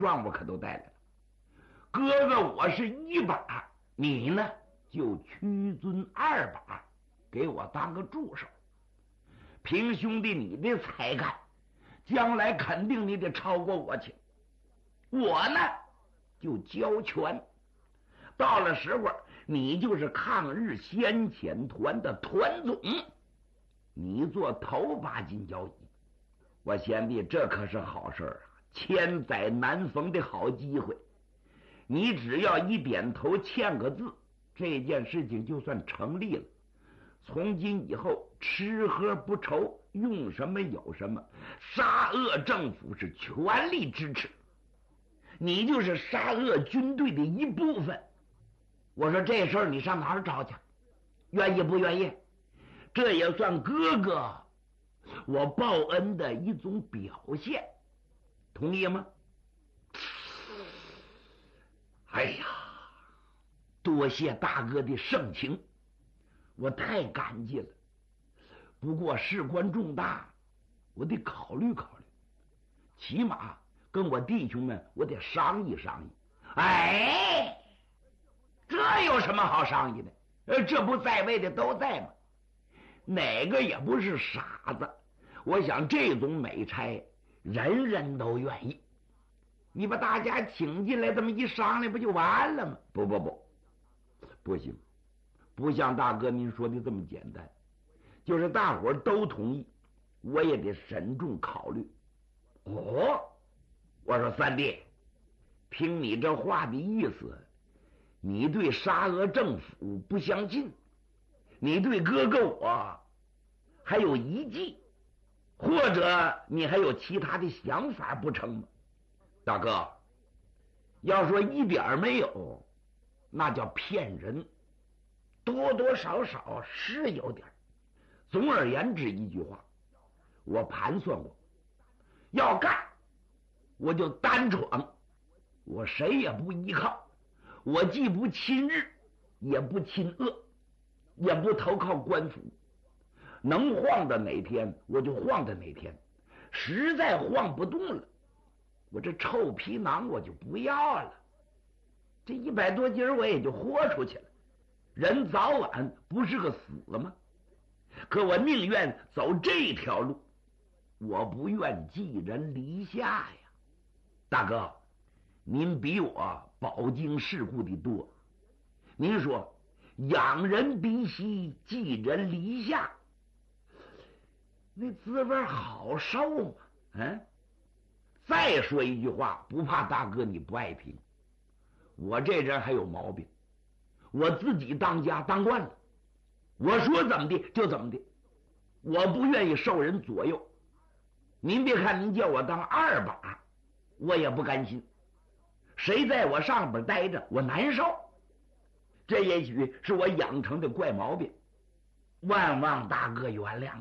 状我可都带来了。哥哥我是1把，你呢就屈尊2把，给我当个助手。凭兄弟你的才干，将来肯定你得超过我去。我呢就交权，到了时候你就是抗日先遣团的团总，你做头把金交椅。我贤弟，这可是好事啊，千载难逢的好机会。你只要一点头签个字，这件事情就算成立了。从今以后吃喝不愁，用什么有什么，沙俄政府是全力支持，你就是沙俄军队的一部分。我说这事儿你上哪儿找去？愿意不愿意？这也算哥哥我报恩的一种表现，同意吗？哎呀，多谢大哥的盛情，我太感激了。不过事关重大，我得考虑考虑，起码跟我弟兄们我得商议商议。哎，这有什么好商议的？这不在位的都在吗？哪个也不是傻子。我想这种美差人人都愿意，你把大家请进来，这么一商量不就完了吗？不行，不像大哥您说的这么简单。就是大伙儿都同意，我也得慎重考虑。哦，我说三弟，听你这话的意思，你对沙俄政府不相信，你对哥哥我还有疑忌，或者你还有其他的想法不成吗？大哥，要说一点没有，那叫骗人，多多少少是有点。总而言之一句话，我盘算过，要干我就单闯，我谁也不依靠，我既不亲日，也不亲俄，也不投靠官府，能晃到哪天我就晃到哪天，实在晃不动了，我这臭皮囊我就不要了，这100多斤我也就豁出去了。人早晚不是个死吗？可我宁愿走这条路，我不愿寄人篱下呀。大哥，您比我饱经世故的多，您说养人鼻息，寄人篱下，那滋味好受吗？再说一句话，不怕大哥你不爱听，我这人还有毛病，我自己当家当惯了，我说怎么的就怎么的，我不愿意受人左右。您别看您叫我当2把，我也不甘心，谁在我上边待着我难受，这也许是我养成的怪毛病，万望大哥原谅。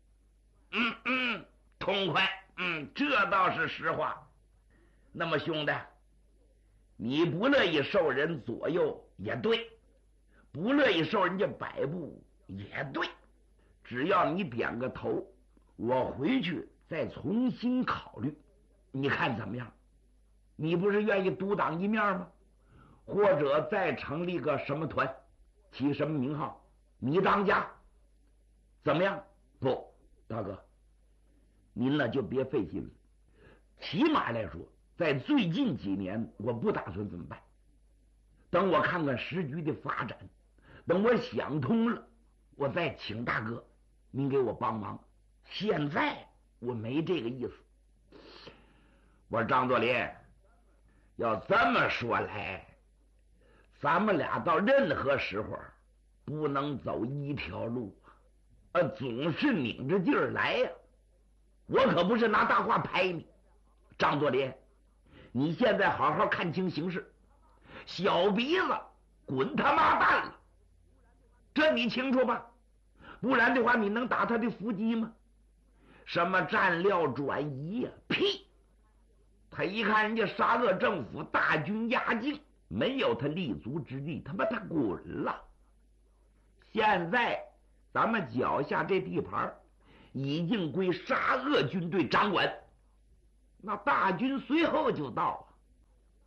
痛快，这倒是实话。那么兄弟，你不乐意受人左右也对，不乐意受人家摆布也对，只要你点个头，我回去再重新考虑，你看怎么样？你不是愿意独当一面吗？或者再成立个什么团，起什么名号，你当家，怎么样？不，大哥，您呢就别费心了。起码来说，在最近几年，我不打算这么办。等我看看时局的发展，等我想通了，我再请大哥您给我帮忙。现在我没这个意思。我说张作霖，要这么说来，咱们俩到任何时候不能走一条路总是拧着劲儿来呀。我可不是拿大话拍你，张作霖，你现在好好看清形势，小鼻子滚他妈蛋了，这你清楚吧？不然的话，你能打他的伏击吗？什么战料转移呀？屁！他一看人家沙俄政府大军压境，没有他立足之地，他滚了。现在咱们脚下这地盘已经归沙俄军队掌管，那大军随后就到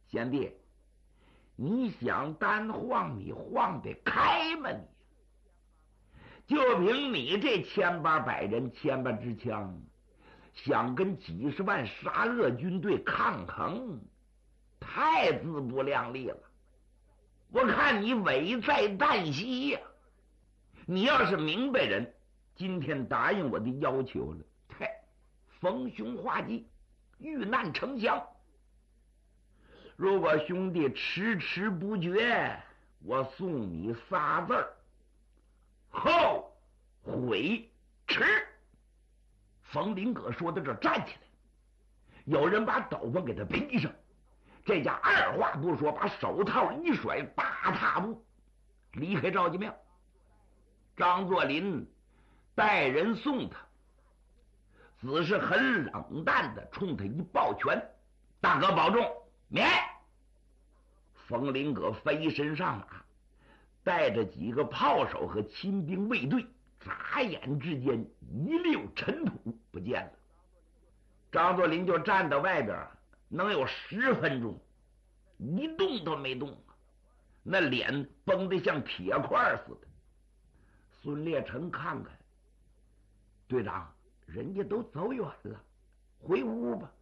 贤弟，你想单晃，你晃得开吗？你就凭你这1800人，1000支枪，想跟几十万沙俄军队抗衡，太自不量力了。我看你危在旦夕呀！你要是明白人，今天答应我的要求了，嘿，逢凶化吉，遇难成祥。如果兄弟迟迟不决，我送你仨字儿：后悔迟。冯林葛说到这儿站起来，有人把斗篷给他披上，这家二话不说，把手套一甩，大踏步离开赵家庙。张作霖带人送他，只是很冷淡的冲他一抱拳：“大哥保重，免。”冯林葛飞身上马，带着几个炮手和亲兵卫队，眨眼之间一溜尘土不见了。张作霖就站到外边，能有10分钟，一动都没动，那脸绷得像铁块似的。孙烈成看看，队长，人家都走远了，回屋吧。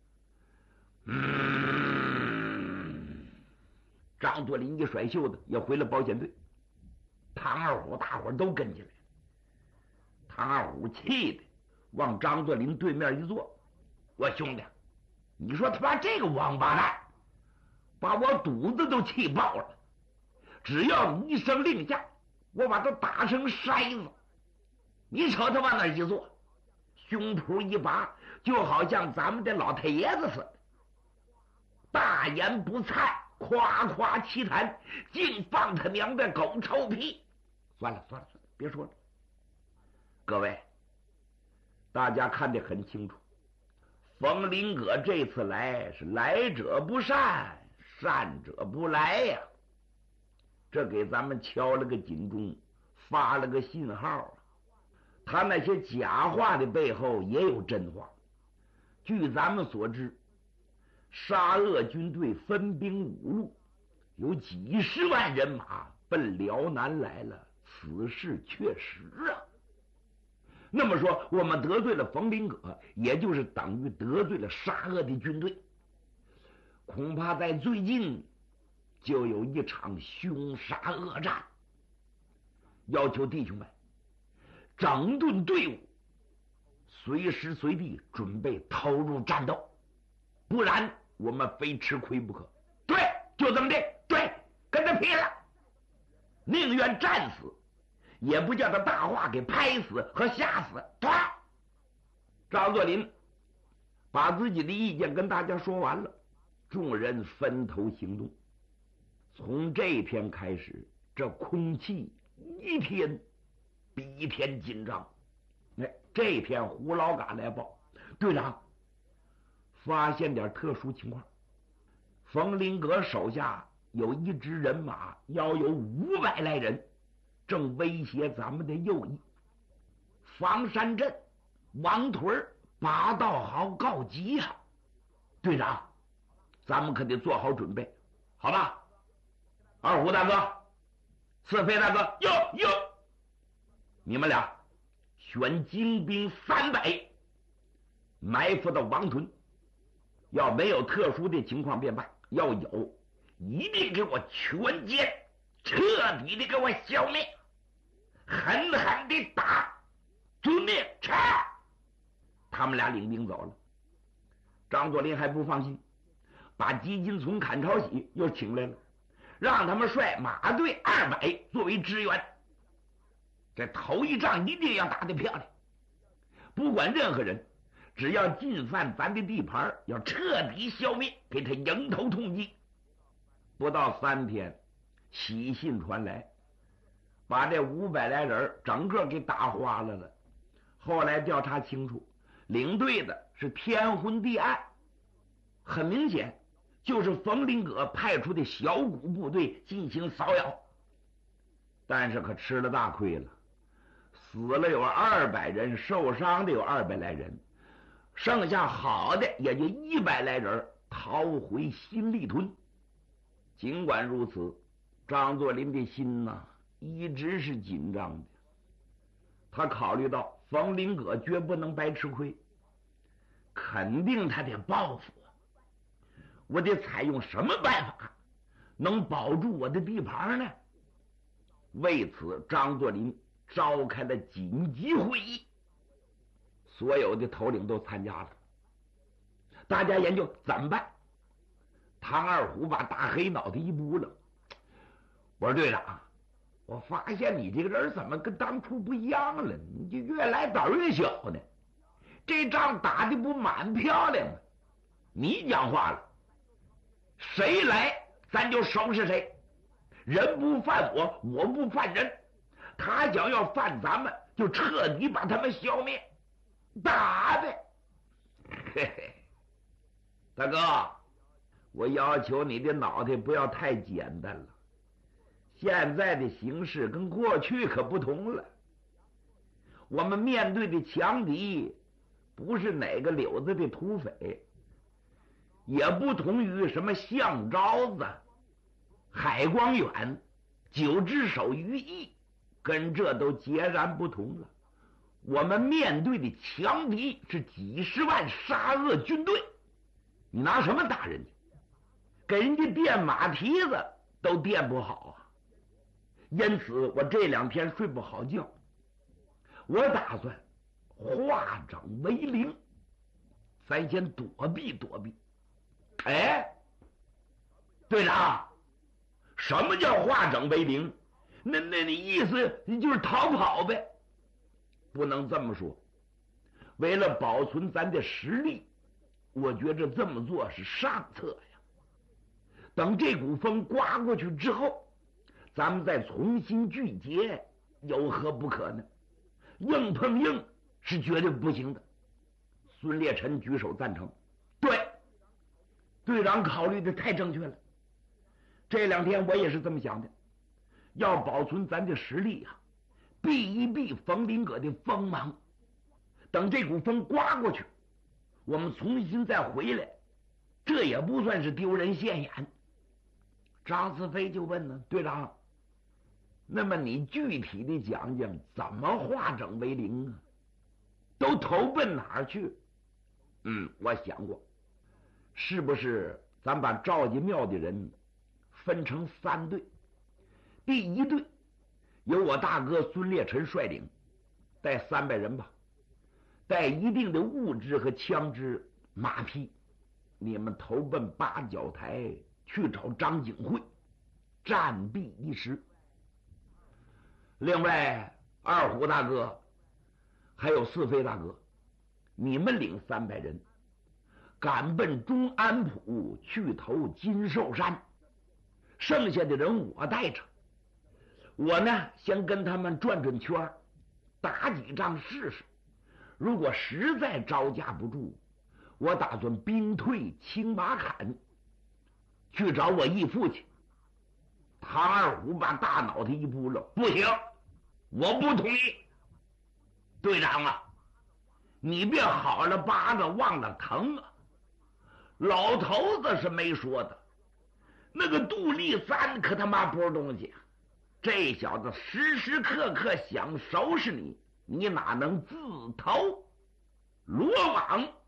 张作霖一甩袖子，也回了保险队。唐二虎大伙都跟进来。唐二虎气的往张作霖对面一坐：“我兄弟，你说他妈这个王八蛋，把我肚子都气爆了！只要你一声令下，我把他打成筛子。你瞅他往那一坐，胸脯一拔，就好像咱们的老太爷子似的，大言不惭，夸夸其谈，净放他娘的狗臭屁！算了，别说了。各位，大家看得很清楚，冯林葛这次来是来者不善，善者不来呀。这给咱们敲了个警钟，发了个信号。他那些假话的背后也有真话。据咱们所知，沙俄军队分兵5路，有几十万人马奔辽南来了，此事确实啊。那么说，我们得罪了冯林葛，也就是等于得罪了沙俄的军队。恐怕在最近就有一场凶杀恶战。要求弟兄们整顿队伍，随时随地准备投入战斗，不然我们非吃亏不可。对，就这么的，对，跟他拼了，宁愿战死，也不叫他大话给拍死和吓死。张作霖把自己的意见跟大家说完了，众人分头行动。从这天开始，这空气一天比一天紧张。这天胡老嘎来报，队长，发现点特殊情况，冯林葛手下有一支人马，要有500来人，正威胁咱们的右翼。房山镇王屯8道壕告急啊！队长，咱们可得做好准备，好吧？二虎大哥，四飞大哥，哟，你们俩选精兵300，埋伏到王屯。要没有特殊的情况便罢，要有，一定给我全歼，彻底的给我消灭，狠狠的打！遵命，杀！他们俩领兵走了。张作霖还不放心，把吉金从坎朝喜又请来了，让他们率马队200作为支援。这头一仗一定要打得漂亮，不管任何人，只要进犯咱的地盘，要彻底消灭，给他迎头痛击。不到3天，喜信传来，把这500来人整个给打花了。后来调查清楚，领队的是天昏地暗，很明显就是冯林葛派出的小股部队进行骚扰。但是可吃了大亏了，死了有200人，受伤的有200来人，剩下好的也就100来人逃回新立屯。 尽管如此，张作霖的心呐，一直是紧张的。他考虑到冯林阁绝不能白吃亏，肯定他得报复我得采用什么办法能保住我的地盘呢？为此，张作霖召开了紧急会议，所有的头领都参加了，大家研究怎么办。唐二虎把大黑脑袋一拨了，我说队长，我发现你这个人怎么跟当初不一样了？你就越来胆越小呢。这仗打的不蛮漂亮吗？你讲话了，谁来咱就收拾谁，人不犯我，我不犯人。他想要犯咱们，就彻底把他们消灭，打呗。嘿嘿，大哥，我要求你的脑袋不要太简单了。现在的形势跟过去可不同了，我们面对的强敌不是哪个柳子的土匪，也不同于什么项昭子、海光远、九只手于毅，跟这都截然不同了。我们面对的强敌是几十万杀恶军队，你拿什么打人家？给人家垫马蹄子都垫不好啊！因此我这2天睡不好觉，我打算化整为零，咱先躲避躲避。哎，队长，什么叫化整为零？那你意思你就是逃跑呗？不能这么说，为了保存咱的实力，我觉着这么做是上策呀。等这股风刮过去之后，咱们再重新聚结，有何不可呢？硬碰硬是绝对不行的。孙烈臣举手赞成。对，队长考虑的太正确了。这2天我也是这么想的，要保存咱的实力啊，避一避冯林阁的锋芒。等这股风刮过去，我们重新再回来，这也不算是丢人现眼。张思飞就问呢，队长，那么你具体的讲讲怎么化整为零啊？都投奔哪儿去？我想过，是不是咱把赵家庙的人分成3队？第一队由我大哥孙烈臣率领，带300人吧，带一定的物资和枪支、马匹，你们投奔八角台去找张景惠，暂避一时。另外，二虎大哥还有四飞大哥，你们领300人，赶奔中安浦去投金寿山，剩下的人我带着。我呢，先跟他们转转圈，打几仗试试。如果实在招架不住，我打算兵退青马坎，去找我义父去。唐二虎把大脑袋一扑了，不行，我不同意。队长啊，你别好了疤子忘了疼啊！老头子是没说的，那个杜立三可他妈不是东西啊！这小子时时刻刻想收拾你，你哪能自投罗网？